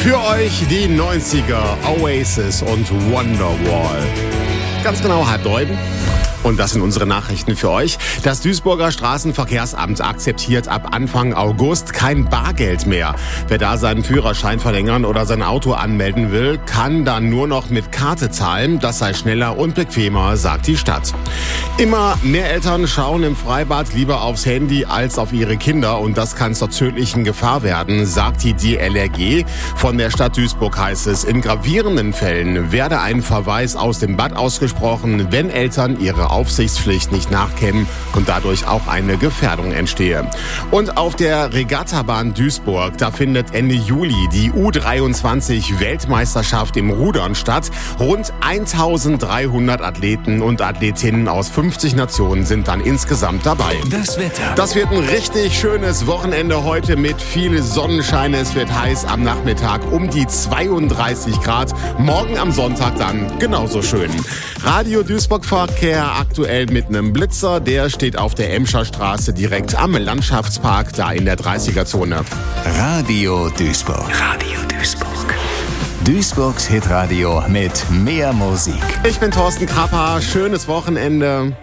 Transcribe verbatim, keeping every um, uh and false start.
Für euch die neunziger, Oasis und Wonderwall. Ganz genau halb neun. Und das sind unsere Nachrichten für euch. Das Duisburger Straßenverkehrsamt akzeptiert ab Anfang August kein Bargeld mehr. Wer da seinen Führerschein verlängern oder sein Auto anmelden will, kann dann nur noch mit Karte zahlen. Das sei schneller und bequemer, sagt die Stadt. Immer mehr Eltern schauen im Freibad lieber aufs Handy als auf ihre Kinder. Und das kann zur tödlichen Gefahr werden, sagt die D L R G. Von der Stadt Duisburg heißt es, in gravierenden Fällen werde ein Verweis aus dem Bad ausgesprochen, wenn Eltern ihre Aufsichtspflicht nicht nachkämen und dadurch auch eine Gefährdung entstehe. Und auf der Regattabahn Duisburg, da findet Ende Juli die U dreiundzwanzig Weltmeisterschaft im Rudern statt. Rund eintausenddreihundert Athleten und Athletinnen aus fünfzig Nationen sind dann insgesamt dabei. Das Wetter. Das wird ein richtig schönes Wochenende heute mit viel Sonnenschein. Es wird heiß am Nachmittag um die zweiunddreißig Grad. Morgen am Sonntag dann genauso schön. Radio Duisburg Verkehr aktuell mit einem Blitzer. Der steht auf der Emscher Straße direkt am Landschaftspark, da in der dreißiger Zone. Radio Duisburg. Radio Duisburg. Duisburgs Hitradio mit mehr Musik. Ich bin Thorsten Krapper. Schönes Wochenende.